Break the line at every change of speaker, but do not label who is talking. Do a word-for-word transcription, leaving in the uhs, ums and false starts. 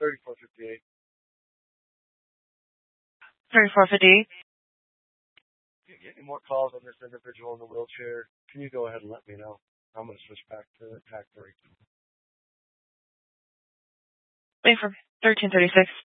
thirty-four fifty-eight.
thirty-four fifty-eight.
If you get any more calls on this individual in the wheelchair, can you go ahead and let me know? I'm going to switch back to attack three.
Wait for thirteen thirty-six.